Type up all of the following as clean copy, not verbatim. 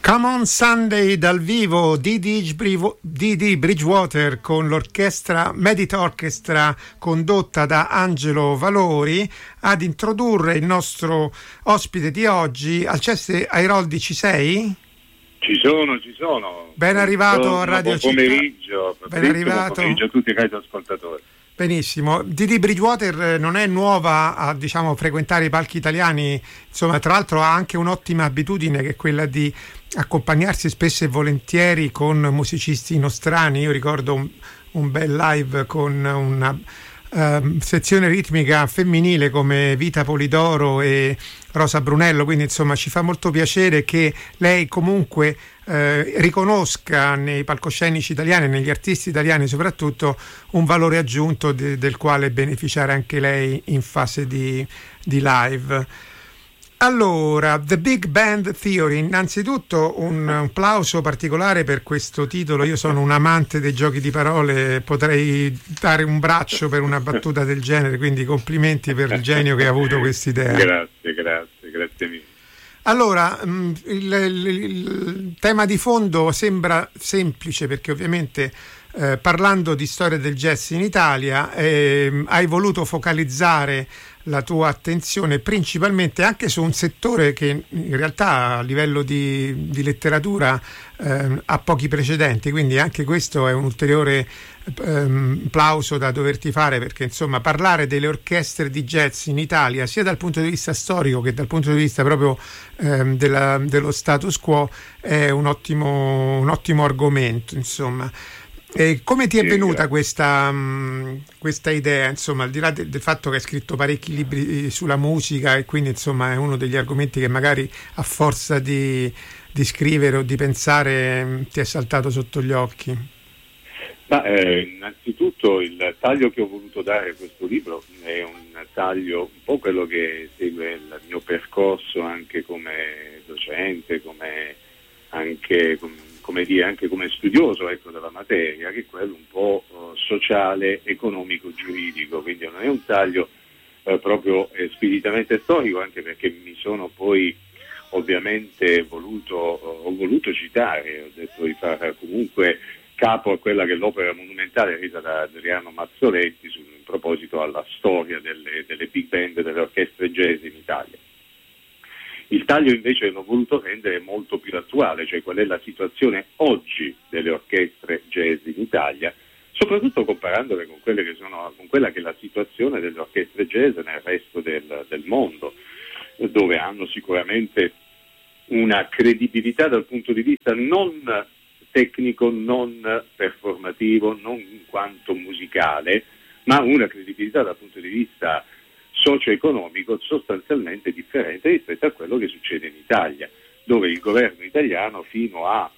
Come on Sunday dal vivo, Dee Bridgewater con l'orchestra Medit Orchestra condotta da Angelo Valori ad introdurre il nostro ospite di oggi. Alceste Airoldi, ci sei? Ci sono. Ben arrivato a Radio Città. Ben arrivato. Buon pomeriggio a tutti i radioascoltatori. Benissimo. Dee Bridgewater non è nuova a frequentare i palchi italiani, insomma, tra l'altro ha anche un'ottima abitudine che è quella di accompagnarsi spesso e volentieri con musicisti nostrani. Io ricordo un bel live con una sezione ritmica femminile come Vita Polidoro e Rosa Brunello, quindi insomma ci fa molto piacere che lei comunque riconosca nei palcoscenici italiani, negli artisti italiani soprattutto, un valore aggiunto del quale beneficiare anche lei in fase di live. Allora, The Big Band Theory, innanzitutto un applauso particolare per questo titolo. Io sono un amante dei giochi di parole, potrei dare un braccio per una battuta del genere, quindi complimenti per il genio che ha avuto quest'idea. Grazie mille. Allora, il tema di fondo sembra semplice perché ovviamente parlando di storia del jazz in Italia hai voluto focalizzare la tua attenzione principalmente anche su un settore che in realtà a livello di letteratura ha pochi precedenti, quindi anche questo è un ulteriore applauso da doverti fare, perché insomma parlare delle orchestre di jazz in Italia sia dal punto di vista storico che dal punto di vista proprio dello status quo è un ottimo argomento, insomma. E come ti è venuta questa idea, insomma, al di là del fatto che hai scritto parecchi libri sulla musica e quindi insomma è uno degli argomenti che magari a forza di scrivere o di pensare ti è saltato sotto gli occhi? Innanzitutto il taglio che ho voluto dare a questo libro è un taglio un po' quello che segue il mio percorso anche come docente, anche come studioso della materia, che è quello un po' sociale, economico, giuridico, quindi non è un taglio proprio speditamente storico, anche perché mi sono poi ovviamente ho voluto citare, ho detto di fare comunque capo a quella che è l'opera monumentale resa da Adriano Mazzoletti in proposito alla storia delle big band e delle orchestre jazz in Italia. Il taglio invece l'ho voluto rendere molto più attuale, cioè qual è la situazione oggi delle orchestre jazz in Italia, soprattutto comparandole con quella che è la situazione delle orchestre jazz nel resto del mondo, dove hanno sicuramente una credibilità dal punto di vista non tecnico, non performativo, non in quanto musicale, ma una credibilità dal punto di vista socio-economico sostanzialmente differente rispetto a quello che succede in Italia, dove il governo italiano fino a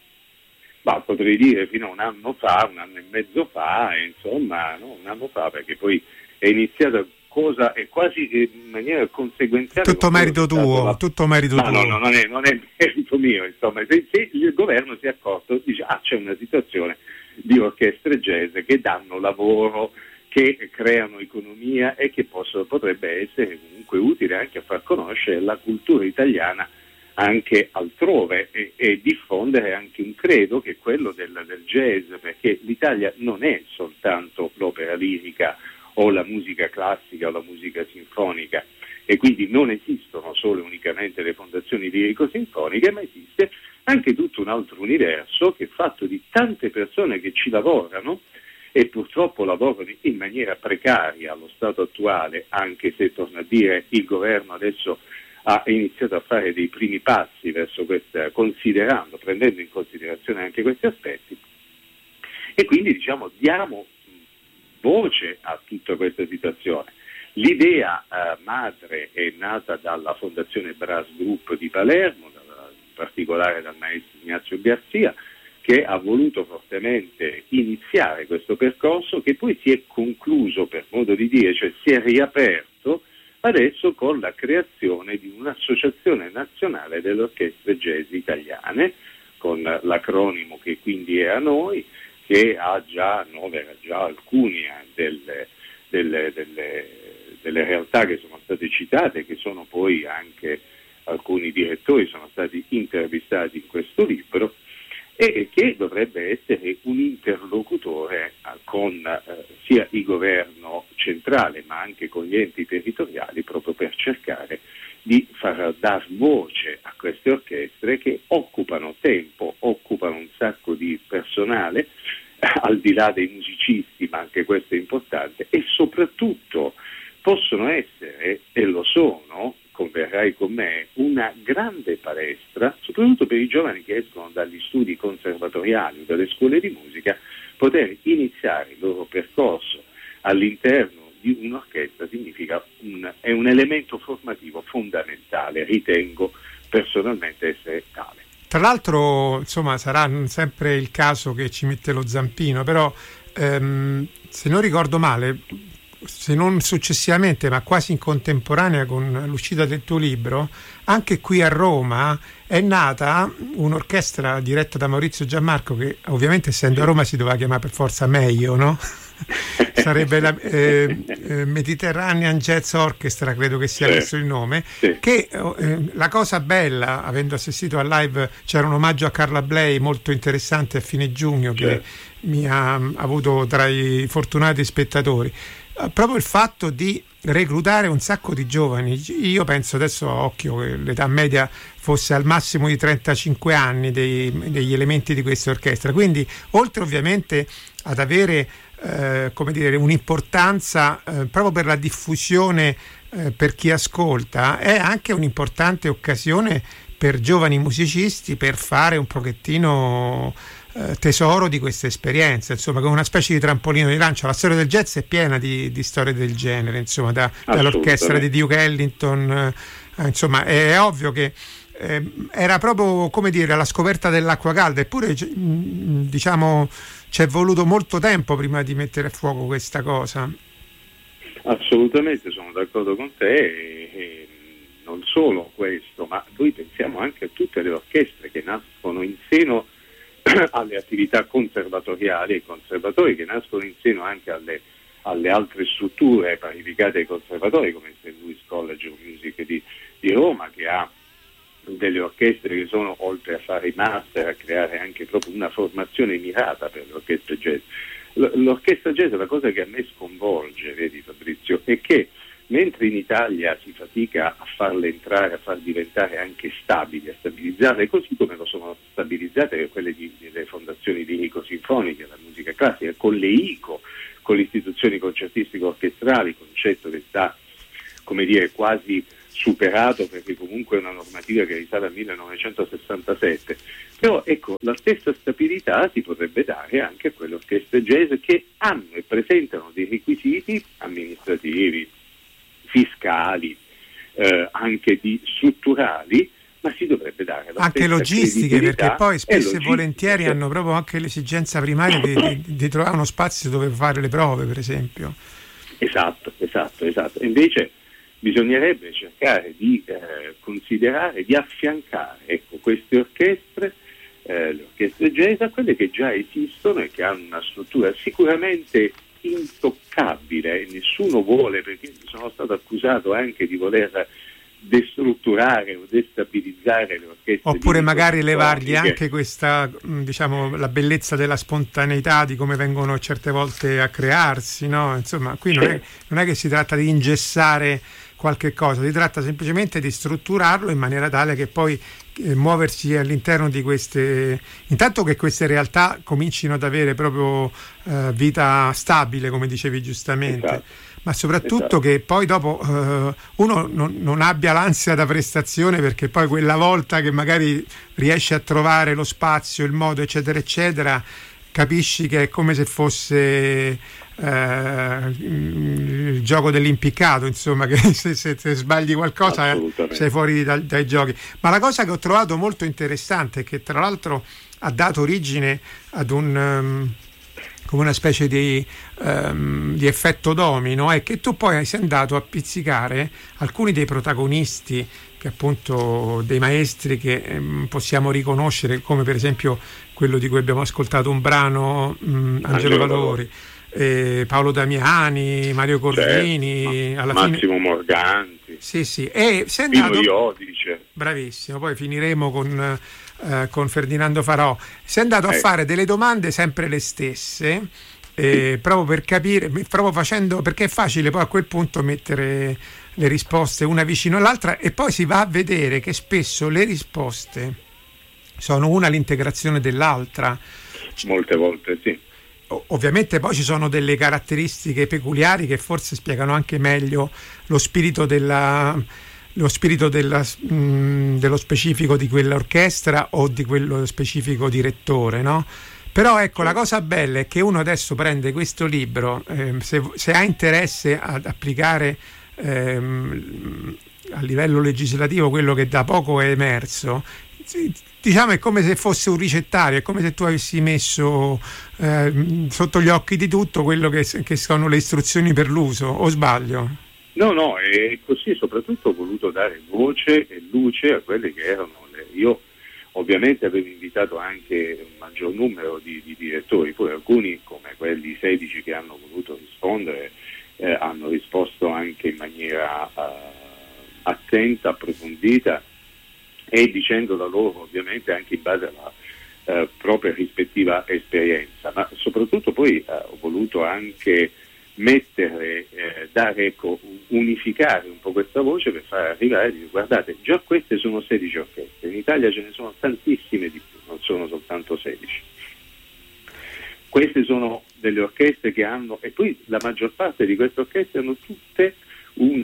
un anno e mezzo fa, un anno fa, perché poi è iniziata cosa è quasi in maniera conseguenziale. Tutto merito tuo. No, non è merito mio, insomma. Se il governo si è accorto, dice c'è una situazione di orchestre jazz che danno lavoro, che creano economia e che potrebbe essere comunque utile anche a far conoscere la cultura italiana anche altrove e diffondere anche un credo che è quello del jazz, perché l'Italia non è soltanto l'opera lirica o la musica classica o la musica sinfonica, e quindi non esistono solo unicamente le fondazioni lirico-sinfoniche, ma esiste anche tutto un altro universo che è fatto di tante persone che ci lavorano e purtroppo lavorano in maniera precaria allo stato attuale, anche se, torno a dire, il governo adesso ha iniziato a fare dei primi passi verso questa, prendendo in considerazione anche questi aspetti, e quindi diamo voce a tutta questa situazione. L'idea madre è nata dalla Fondazione Brass Group di Palermo, in particolare dal maestro Ignazio Garcia, che ha voluto fortemente iniziare questo percorso, che poi si è concluso, per modo di dire, cioè si è riaperto adesso con la creazione di un'associazione nazionale delle orchestre jazz italiane, con l'acronimo che quindi è a noi, che annovera già alcuni delle realtà che sono state citate, che sono poi anche alcuni direttori sono stati intervistati in questo libro, e che dovrebbe essere un interlocutore con sia il governo centrale ma anche con gli enti territoriali, proprio per cercare di far dar voce a queste orchestre che occupano tempo, occupano un sacco di personale, al di là dei musicisti, ma anche questo è importante, e soprattutto possono essere, e lo sono, converrai con me, una grande palestra, soprattutto per i giovani che escono dagli studi conservatoriali o dalle scuole di musica, poter iniziare il loro percorso all'interno di un'orchestra è un elemento formativo fondamentale, ritengo personalmente essere tale. Tra l'altro, insomma, sarà sempre il caso che ci mette lo zampino, però se non ricordo male, se non successivamente ma quasi in contemporanea con l'uscita del tuo libro, anche qui a Roma è nata un'orchestra diretta da Maurizio Giammarco, che ovviamente essendo a Roma si doveva chiamare per forza Meglio, no? Sarebbe la Mediterranean Jazz Orchestra, credo che sia questo il nome, che la cosa bella, avendo assistito al live, c'era un omaggio a Carla Bley molto interessante a fine giugno che mi ha avuto tra i fortunati spettatori, proprio il fatto di reclutare un sacco di giovani. Io penso adesso a occhio che l'età media fosse al massimo di 35 anni degli elementi di questa orchestra, quindi oltre ovviamente ad avere un'importanza proprio per la diffusione per chi ascolta, è anche un'importante occasione per giovani musicisti per fare un pochettino tesoro di questa esperienza, insomma, come una specie di trampolino di lancio. La storia del jazz è piena di storie del genere, insomma, dall'orchestra di Duke Ellington, insomma, è ovvio che era proprio, come dire, la scoperta dell'acqua calda, eppure diciamo ci è voluto molto tempo prima di mettere a fuoco questa cosa. Assolutamente, sono d'accordo con te, e non solo questo, ma noi pensiamo anche a tutte le orchestre che nascono in seno alle attività conservatoriali, e conservatori che nascono in seno anche alle altre strutture parificate ai conservatori, come il St. Louis College of Music di Roma, che ha delle orchestre che sono, oltre a fare i master, a creare anche proprio una formazione mirata per l'orchestra jazz. L'orchestra jazz, la cosa che a me sconvolge, vedi Fabrizio, è che mentre in Italia si fatica a farle entrare, a far diventare anche stabili, a stabilizzarle così come lo sono stabilizzate quelle delle fondazioni lirico-sinfoniche, la musica classica, con le ICO, con le istituzioni concertistico-orchestrali, concetto che sta, come dire, quasi superato, perché comunque è una normativa che risale al 1967, però ecco, la stessa stabilità si potrebbe dare anche a quelle orchestre jazz che hanno e presentano dei requisiti amministrativi, fiscali, anche strutturali, ma si dovrebbe dare la anche logistiche, perché poi spesso e volentieri hanno proprio anche l'esigenza primaria di trovare uno spazio dove fare le prove, per esempio. Esatto. E invece bisognerebbe cercare di considerare, di affiancare queste orchestre, le orchestre jazz, a quelle che già esistono e che hanno una struttura sicuramente intoccabile. Nessuno vuole, perché sono stato accusato anche di voler destrutturare o destabilizzare le orchestre, oppure magari levargli anche questa, diciamo, la bellezza della spontaneità di come vengono certe volte a crearsi, no? Insomma, qui non è che si tratta di ingessare qualche cosa, si tratta semplicemente di strutturarlo in maniera tale che poi muoversi all'interno di queste, intanto che queste realtà comincino ad avere proprio vita stabile, come dicevi giustamente. Esatto. Ma soprattutto che poi dopo uno non abbia l'ansia da prestazione, perché poi quella volta che magari riesci a trovare lo spazio, il modo, eccetera eccetera, capisci che è come se fosse il gioco dell'impiccato, insomma, che se sbagli qualcosa sei fuori dai giochi. Ma la cosa che ho trovato molto interessante, che tra l'altro ha dato origine ad come una specie di effetto domino, è che tu poi sei andato a pizzicare alcuni dei protagonisti, che appunto dei maestri che possiamo riconoscere, come per esempio quello di cui abbiamo ascoltato un brano, Angelo Valori, Paolo Damiani, Mario Corvini, alla Massimo fine... Morganti, sì, e sei andato... Pino Iodice. Bravissimo, poi finiremo con Ferdinando Farò. Sei andato a fare delle domande sempre le stesse, proprio per capire, proprio facendo, perché è facile poi a quel punto mettere le risposte una vicino all'altra, e poi si va a vedere che spesso le risposte sono una l'integrazione dell'altra. Molte volte sì. Ovviamente poi ci sono delle caratteristiche peculiari che forse spiegano anche meglio lo spirito dello specifico di quell'orchestra o di quello specifico direttore, no? Però ecco, la cosa bella è che uno adesso prende questo libro, se ha interesse ad applicare a livello legislativo quello che da poco è emerso, diciamo è come se fosse un ricettario, è come se tu avessi messo sotto gli occhi di tutto quello che sono le istruzioni per l'uso, o sbaglio? No, è così. Soprattutto ho voluto dare voce e luce a quelle che erano io ovviamente avevo invitato anche un maggior numero di direttori, poi alcuni, come quelli 16 che hanno voluto rispondere, hanno risposto anche in maniera attenta, approfondita, e dicendo la loro ovviamente anche in base alla propria rispettiva esperienza, ma soprattutto poi ho voluto anche unificare un po' questa voce per far arrivare, guardate, già queste sono 16 orchestre, in Italia ce ne sono tantissime di più, non sono soltanto 16. Queste sono delle orchestre che hanno, e poi la maggior parte di queste orchestre hanno tutte un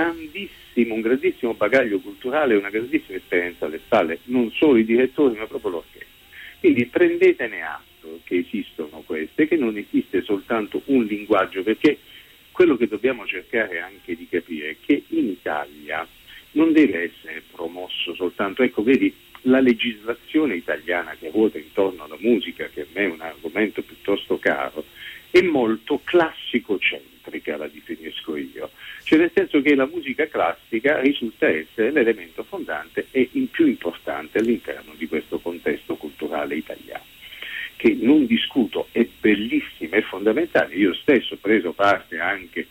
grandissimo bagaglio culturale, una grandissima esperienza alle spalle, non solo i direttori ma proprio l'orchestra. Quindi prendetene atto che esistono queste, che non esiste soltanto un linguaggio, perché quello che dobbiamo cercare anche di capire è che in Italia non deve essere promosso soltanto, ecco vedi, la legislazione italiana che ruota intorno alla musica, che a me è un argomento piuttosto caro, è molto classico-centrica, la definisco io, cioè nel senso che la musica classica risulta essere l'elemento fondante e il più importante all'interno di questo contesto culturale italiano, che non discuto, è bellissima, è fondamentale. Io stesso ho preso parte anche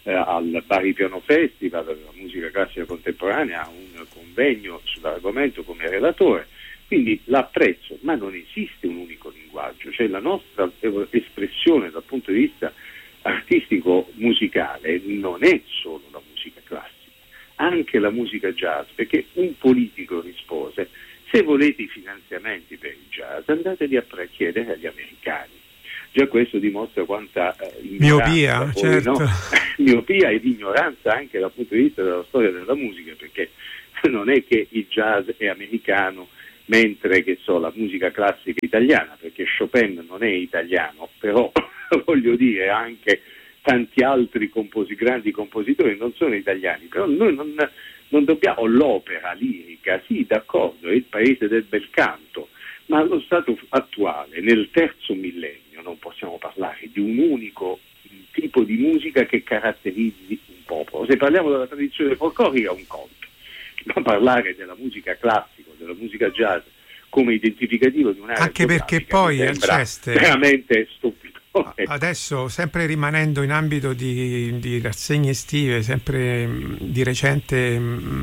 al Bari Piano Festival della musica classica contemporanea, a un convegno sull'argomento come relatore, quindi l'apprezzo, ma non esiste un unico linguaggio, cioè la nostra espressione dal punto di vista artistico musicale non è solo la musica classica, anche la musica jazz, perché un politico rispose: se volete i finanziamenti per il jazz andateli a chiedere agli americani. Già questo dimostra quanta miopia, poi, certo. No? Miopia ed ignoranza anche dal punto di vista della storia della musica, perché non è che il jazz è americano mentre che la musica classica è italiana, perché Chopin non è italiano, però voglio dire anche tanti altri grandi compositori non sono italiani, però noi non dobbiamo, l'opera lirica, sì d'accordo, è il paese del bel canto, ma allo stato attuale, nel terzo millennio, non possiamo parlare di un unico tipo di musica che caratterizzi un popolo. Se parliamo della tradizione folclorica è un conto, ma parlare della musica classica, della musica jazz come identificativo di un'area anche perché poi Alceste, veramente stupido. Adesso, sempre rimanendo in ambito di rassegne estive, sempre di recente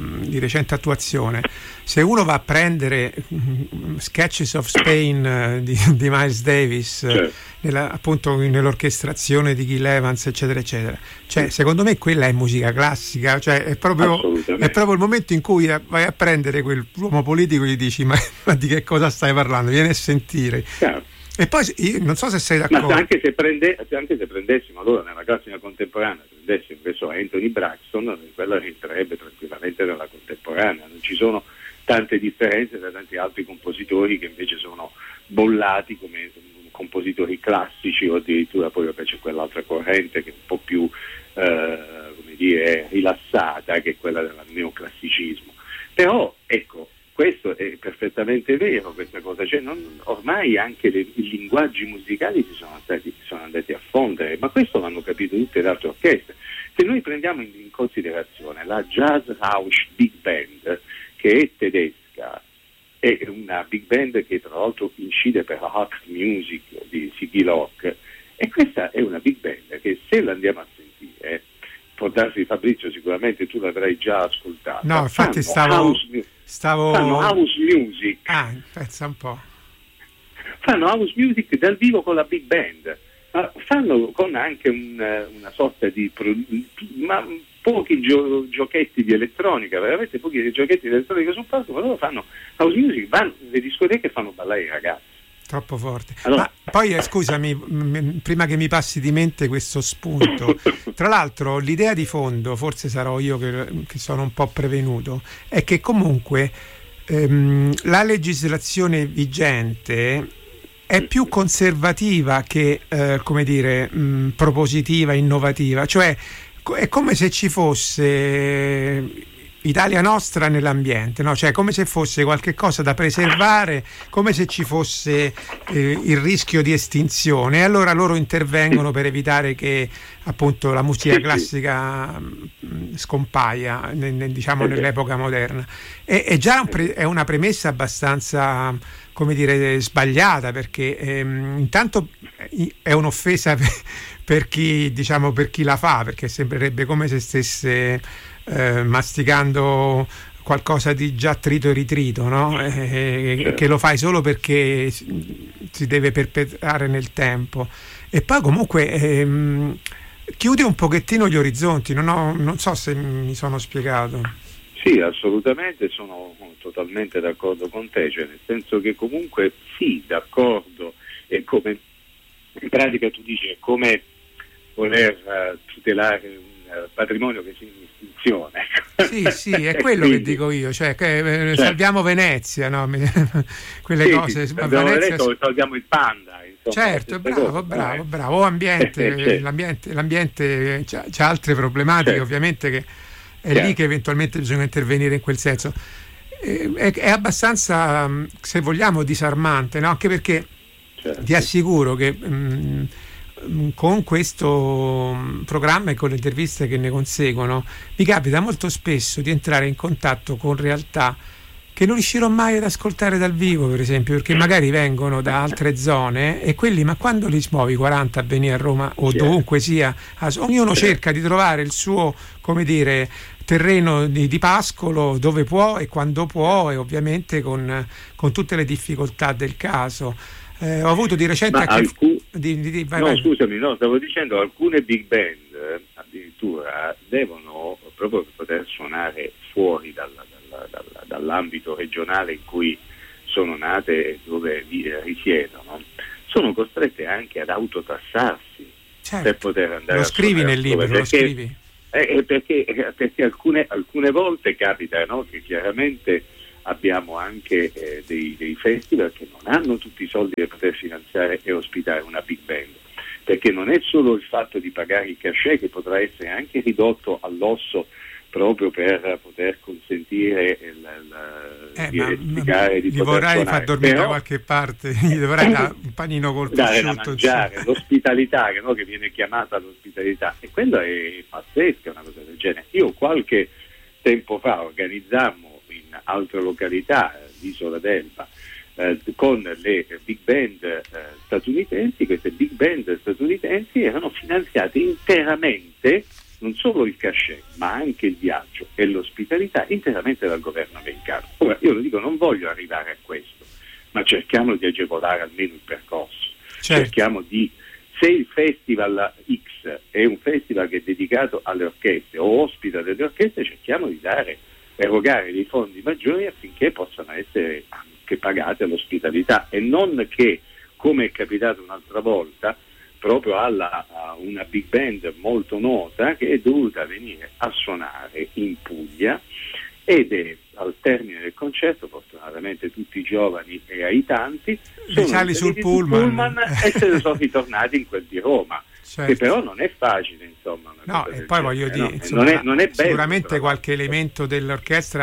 attuazione, se uno va a prendere Sketches of Spain di Miles Davis, certo, appunto nell'orchestrazione di Gil Evans, eccetera eccetera, cioè secondo me quella è musica classica, cioè è proprio il momento in cui vai a prendere quell'uomo politico e gli dici ma di che cosa stai parlando, vieni a sentire. Chiaro. E poi io non so se sei d'accordo. Ma anche se prendessimo allora nella classica contemporanea, prendessimo Anthony Braxton, quella rientrerebbe tranquillamente nella contemporanea. Non ci sono tante differenze da tanti altri compositori che invece sono bollati come compositori classici, o addirittura poi c'è quell'altra corrente che è un po' più rilassata, che è quella del neoclassicismo. Però ecco, questo è perfettamente vero, questa cosa, cioè ormai anche i linguaggi musicali sono andati a fondere, ma questo l'hanno capito tutte le altre orchestre. Se noi prendiamo in considerazione la Jazz House Big Band, che è tedesca, è una big band che tra l'altro incide per la Hot Music di Siggy Locke, E questa è una big band che, se la andiamo a sentire, può darsi, Fabrizio, sicuramente tu l'avrai già ascoltata. No, infatti fanno house music. Ah, pensa un po'. Fanno house music dal vivo con la big band, ma fanno con anche una sorta di pochi giochetti di elettronica, veramente pochi giochetti di elettronica sul palco, ma loro fanno house music, vanno nelle discoteche e fanno ballare i ragazzi. Troppo forte. Allora, ma poi scusami, prima che mi passi di mente questo spunto, tra l'altro l'idea di fondo, forse sarò io che sono un po' prevenuto, è che comunque la legislazione vigente è più conservativa che propositiva, innovativa, cioè è come se ci fosse Italia Nostra nell'ambiente, no? Cioè come se fosse qualche cosa da preservare, come se ci fosse il rischio di estinzione, e allora loro intervengono per evitare che appunto la musica classica scompaia nell'epoca moderna. È già è una premessa abbastanza, come dire, sbagliata, perché intanto è un'offesa per chi la fa, perché sembrerebbe come se stesse masticando qualcosa di già trito e ritrito, no? Che lo fai solo perché si deve perpetrare nel tempo. E poi comunque chiude un pochettino gli orizzonti, non so se mi sono spiegato. Sì, assolutamente, sono totalmente d'accordo con te, cioè nel senso che comunque sì, d'accordo, e come in pratica tu dici, è come voler tutelare un patrimonio che si in estinzione. Sì, è quello che dico io, cioè che salviamo Venezia, no? Quelle cose. Venezia, salviamo il panda. Insomma, certo, bravo. O ambiente, l'ambiente c'ha altre problematiche, ovviamente, che è lì che eventualmente bisogna intervenire in quel senso. È abbastanza, se vogliamo, disarmante, no? Anche perché ti assicuro che con questo programma e con le interviste che ne conseguono mi capita molto spesso di entrare in contatto con realtà che non riuscirò mai ad ascoltare dal vivo, per esempio, perché magari vengono da altre zone, e quelli, ma quando li smuovi 40 a venire a Roma o dovunque sia, ognuno cerca di trovare il suo, come dire, terreno di pascolo dove può e quando può, e ovviamente con tutte le difficoltà del caso. Ho avuto di recente stavo dicendo, alcune big band addirittura devono, proprio per poter suonare fuori dall'ambito regionale in cui sono nate e dove risiedono, sono costrette anche ad autotassarsi per poter andare lo scrivi nel libro, lo scrivi. Perché alcune volte capita, no, che chiaramente abbiamo anche dei festival che non hanno tutti i soldi per poter finanziare e ospitare una big band, perché non è solo il fatto di pagare il cachet, che potrà essere anche ridotto all'osso proprio per poter consentire di poter vorrai far dormire da qualche parte, gli dovrai dare un panino col dare prosciutto, da mangiare, l'ospitalità, che viene chiamata l'ospitalità, e quello è pazzesca, una cosa del genere. Io qualche tempo fa organizzammo in altre località, l'Isola d'Elba, con le big band statunitensi. Queste big band statunitensi erano finanziate interamente, non solo il cachet, ma anche il viaggio e l'ospitalità, interamente dal governo americano. Ora, io lo dico, non voglio arrivare a questo, ma cerchiamo di agevolare almeno il percorso. Cerchiamo di, se il festival X è un festival che è dedicato alle orchestre o ospita delle orchestre, cerchiamo di erogare dei fondi maggiori affinché possano essere anche pagate all'ospitalità, e non che, come è capitato un'altra volta, proprio a una big band molto nota che è dovuta venire a suonare in Puglia, ed al termine del concerto, fortunatamente tutti i giovani e aitanti sono sali sul pullman e se ne sono ritornati in quel di Roma. Certo. Che però non è facile, insomma. No, e poi voglio dire, non è bello, sicuramente però. qualche elemento dell'orchestra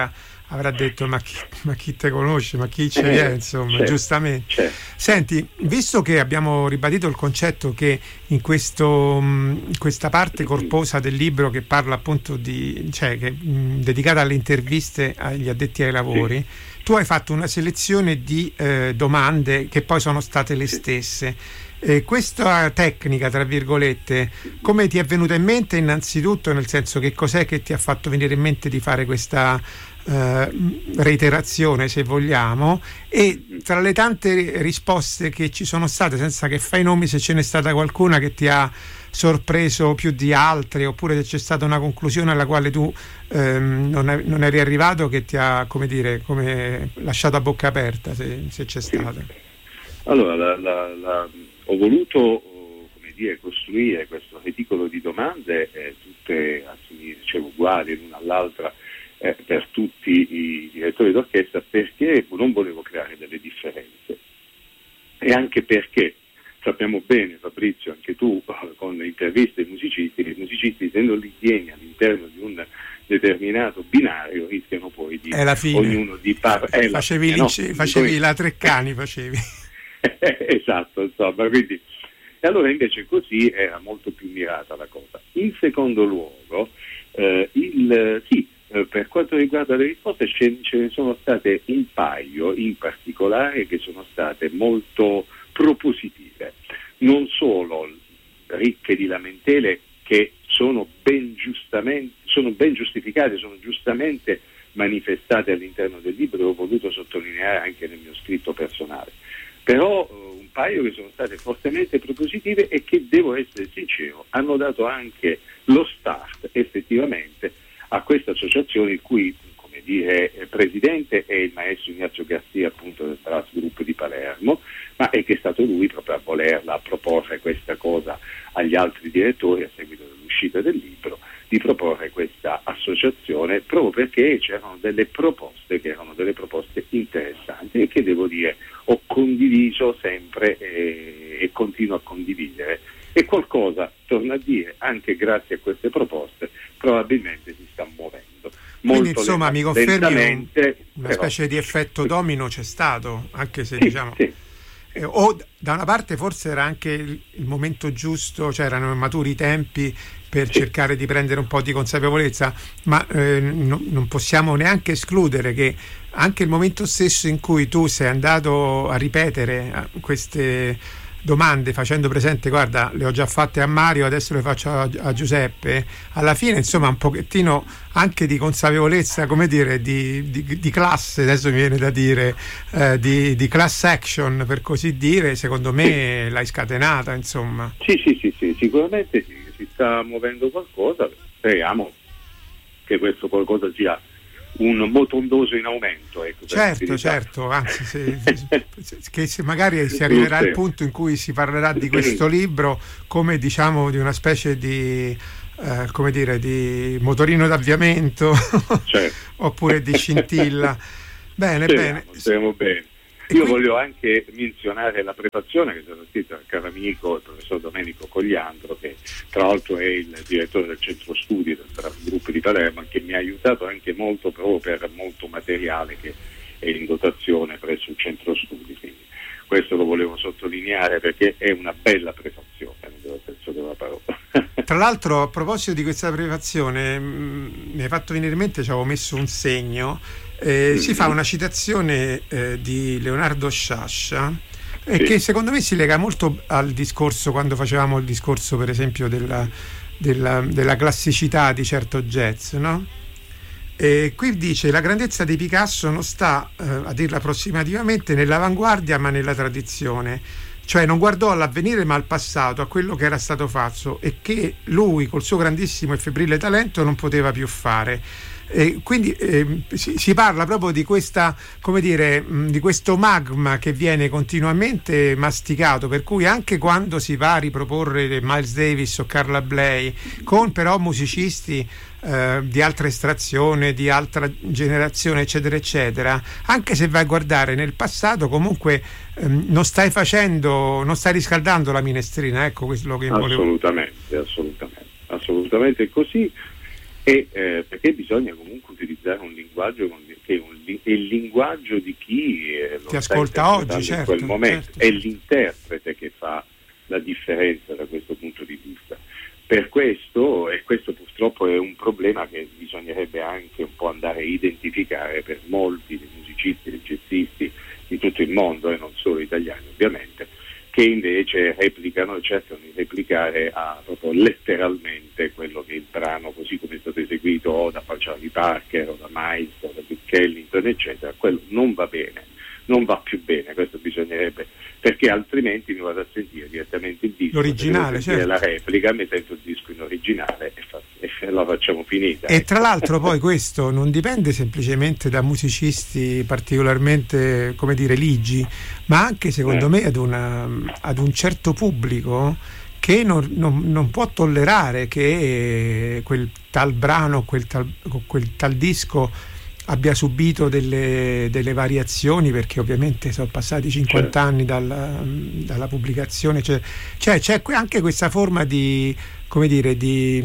avrà detto ma chi te conosce, ma chi ce è, insomma, certo, giustamente. certo. Senti, visto che abbiamo ribadito il concetto che in questa parte corposa del libro che parla appunto dedicata alle interviste agli addetti ai lavori, tu hai fatto una selezione di domande che poi sono state le stesse. Questa tecnica, tra virgolette, come ti è venuta in mente innanzitutto, nel senso che cos'è che ti ha fatto venire in mente di fare questa reiterazione, se vogliamo, e tra le tante risposte che ci sono state, senza che fai nomi, se ce n'è stata qualcuna che ti ha sorpreso più di altre, oppure se c'è stata una conclusione alla quale tu non eri arrivato, che ti ha, come lasciato a bocca aperta, se c'è stata. Allora, ho voluto costruire questo reticolo di domande, tutte uguali l'una all'altra, per tutti i direttori d'orchestra, perché non volevo creare delle differenze, e anche perché sappiamo bene, Fabrizio, anche tu, con le interviste ai musicisti, che i musicisti, se non li tieni all'interno di un determinato binario, rischiano poi di ognuno di facevi la Treccani, facevi. Esatto, insomma, quindi, e allora invece così era molto più mirata la cosa. In secondo luogo, per quanto riguarda le risposte, ce ne sono state un paio in particolare che sono state molto propositive, non solo ricche di lamentele, che sono ben giustificate, sono giustamente manifestate all'interno del libro, e ho voluto sottolineare anche nel mio scritto personale, però un paio che sono state fortemente propositive e che, devo essere sincero, hanno dato anche lo start effettivamente a questa associazione, il cui presidente è il maestro Ignazio Garcia, appunto del Brass Group di Palermo, ma è che è stato lui proprio a proporre questa cosa agli altri direttori a seguito dell'uscita del libro, di proporre questa associazione, proprio perché c'erano delle proposte che erano delle proposte interessanti e che, devo dire, ho condiviso sempre e continuo a condividere, e qualcosa, torno a dire, anche grazie a queste proposte probabilmente si sta muovendo. Quindi insomma mi confermi una specie di effetto domino c'è stato, anche se o da una parte forse era anche il momento giusto, cioè erano maturi i tempi per cercare di prendere un po' di consapevolezza, ma non possiamo neanche escludere che anche il momento stesso in cui tu sei andato a ripetere queste domande facendo presente, guarda, le ho già fatte a Mario, adesso le faccio a Giuseppe, alla fine insomma un pochettino anche di consapevolezza, di classe, adesso mi viene da dire, di class action, per così dire, secondo me l'hai scatenata, insomma. Sì, sicuramente si sta muovendo qualcosa, speriamo che questo qualcosa sia un motondoso in aumento, ecco. Certo, anzi che magari si arriverà al punto in cui si parlerà di questo libro come, diciamo, di una specie di di motorino d'avviamento, oppure di scintilla. Speriamo bene. Io voglio anche menzionare la prefazione che è stata scritta dal caro amico, il professor Domenico Cogliandro, che tra l'altro è il direttore del centro studi del Brass Group di Palermo, che mi ha aiutato anche molto proprio per molto materiale che è in dotazione presso il centro studi. Quindi questo lo volevo sottolineare perché è una bella prefazione, nel senso della parola. Tra l'altro, a proposito di questa prefazione, mi hai fatto venire in mente, ci avevo messo un segno. Si fa una citazione di Leonardo Sciascia, che secondo me si lega molto al discorso, quando facevamo il discorso per esempio della classicità di certo jazz, no? E qui dice: la grandezza di Picasso non sta, a dirla approssimativamente, nell'avanguardia ma nella tradizione, cioè non guardò all'avvenire ma al passato, a quello che era stato fatto e che lui col suo grandissimo e febbrile talento non poteva più fare. Quindi si parla proprio di questa, di questo magma che viene continuamente masticato, per cui anche quando si va a riproporre Miles Davis o Carla Bley con però musicisti di altra estrazione, di altra generazione, eccetera eccetera, anche se vai a guardare nel passato, comunque non stai riscaldando la minestrina, ecco quello che volevo. Assolutamente così. Perché bisogna comunque utilizzare un linguaggio anche il linguaggio di chi lo ti ascolta oggi, certo, in quel momento, certo. È l'interprete che fa la differenza da questo punto di vista. Per questo, e questo purtroppo è un problema che bisognerebbe anche un po' andare a identificare per molti dei musicisti, dei jazzisti di tutto il mondo, e non solo italiani ovviamente, che invece cercano di replicare proprio letteralmente quello che il brano, così come è stato eseguito o da Charlie Parker o da Miles o da Duke Ellington eccetera. Quello non va bene, non va più bene, questo bisognerebbe, perché altrimenti mi vado a sentire direttamente il disco, l'originale, certo. La replica, mi sento il disco in originale e la facciamo finita. E tra l'altro poi questo non dipende semplicemente da musicisti particolarmente, come dire, ligi, ma anche secondo me ad un certo pubblico che non può tollerare che quel tal brano, quel tal disco abbia subito delle variazioni, perché ovviamente sono passati 50 anni dalla pubblicazione, c'è anche questa forma di, come dire, di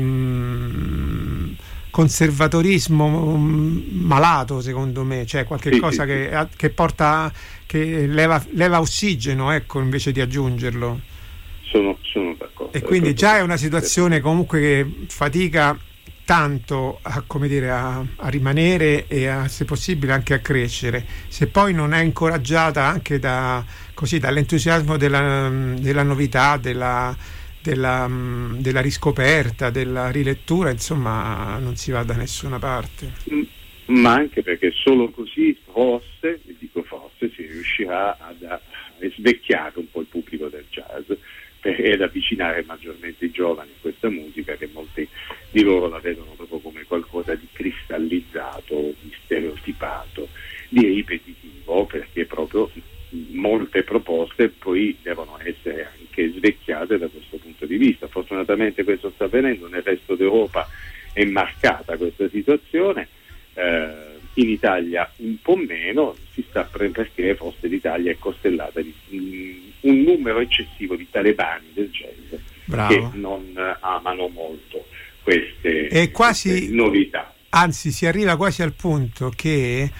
conservatorismo malato, secondo me, cioè qualche cosa che porta, che leva ossigeno, ecco, invece di aggiungerlo. Sono d'accordo. E quindi già è una situazione comunque che fatica tanto a rimanere e se possibile anche a crescere, se poi non è incoraggiata anche dall'entusiasmo della novità, della riscoperta, della rilettura, insomma non si va da nessuna parte. Ma anche perché solo così forse si riuscirà a svecchiare un po' il pubblico del jazz ed avvicinare maggiormente i giovani a questa musica, che molti di loro la vedono proprio come qualcosa di cristallizzato, di stereotipato, di ripetitivo, perché proprio molte proposte poi devono essere anche svecchiate da questo punto di vista. Fortunatamente questo sta avvenendo, nel resto d'Europa è marcata questa situazione, in Italia un po' meno, perché forse l'Italia è costellata di un numero eccessivo di talebani del jazz. Bravo. Che non amano molto queste novità. Anzi, si arriva quasi al punto che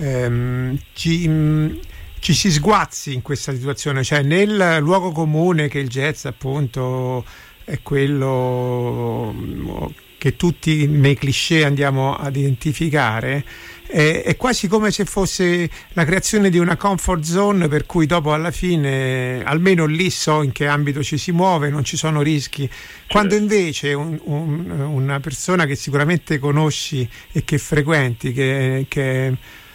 ci si sguazzi in questa situazione, cioè nel luogo comune che il jazz appunto è quello che tutti nei cliché andiamo ad identificare, è quasi come se fosse la creazione di una comfort zone, per cui dopo alla fine almeno lì so in che ambito ci si muove, non ci sono rischi, quando invece una persona che sicuramente conosci e che frequenti, che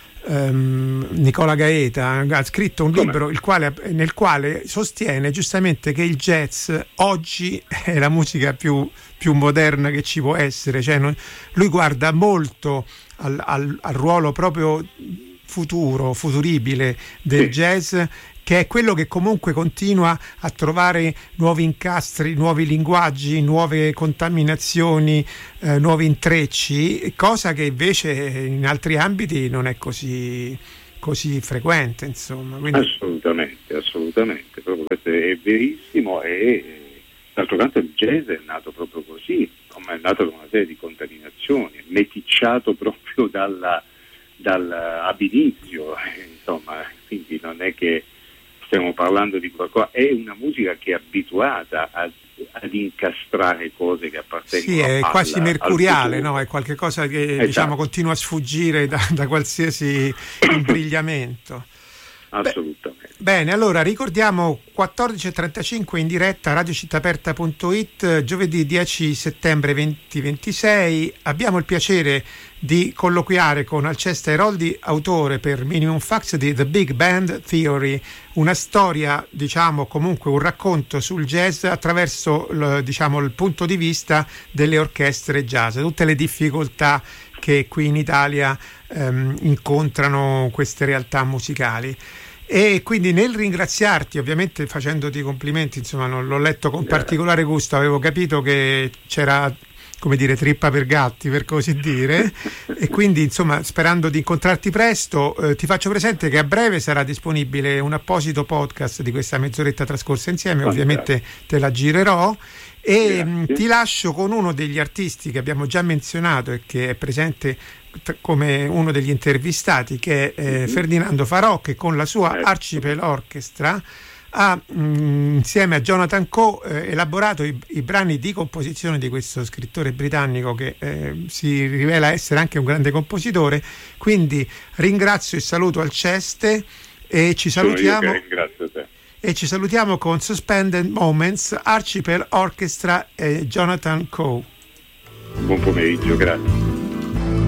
Nicola Gaeta, ha scritto un libro nel quale sostiene giustamente che il jazz oggi è la musica più moderna che ci può essere, cioè lui guarda molto al ruolo proprio futuribile del jazz, che è quello che comunque continua a trovare nuovi incastri, nuovi linguaggi, nuove contaminazioni, nuovi intrecci, cosa che invece in altri ambiti non è così frequente, insomma. Quindi... Assolutamente, proprio questo è verissimo, e d'altro canto il jazz è nato proprio così, è nato con una serie di contaminazioni, è meticciato proprio ab initio, insomma, quindi non è che stiamo parlando di qualcosa, è una musica che è abituata ad incastrare cose che appartengono è quasi mercuriale, no? È qualche cosa che diciamo continua a sfuggire da qualsiasi imbrigliamento. Assolutamente. Bene, allora ricordiamo 14.35 in diretta radiocittaaperta.it, giovedì 10 settembre 2026. Abbiamo il piacere di colloquiare con Alceste Airoldi, autore per Minimum Fax di The Big Band Theory, una storia, diciamo, comunque un racconto sul jazz attraverso il punto di vista delle orchestre jazz, tutte le difficoltà che qui in Italia incontrano queste realtà musicali. E quindi nel ringraziarti, ovviamente facendoti complimenti, insomma non l'ho letto con particolare gusto, avevo capito che c'era, come dire, trippa per gatti, per così dire, e quindi insomma sperando di incontrarti presto, ti faccio presente che a breve sarà disponibile un apposito podcast di questa mezz'oretta trascorsa insieme, ovviamente te la girerò, E ti lascio con uno degli artisti che abbiamo già menzionato e che è presente come uno degli intervistati, che è Ferdinando Farò, che con la sua Archipel Orchestra ha insieme a Jonathan Coe elaborato i brani di composizione di questo scrittore britannico che si rivela essere anche un grande compositore. Quindi ringrazio e saluto Alceste e ci salutiamo. Ringrazio te. E ci salutiamo con Suspended Moments, Archipel Orchestra e Jonathan Coe. Buon pomeriggio, grazie.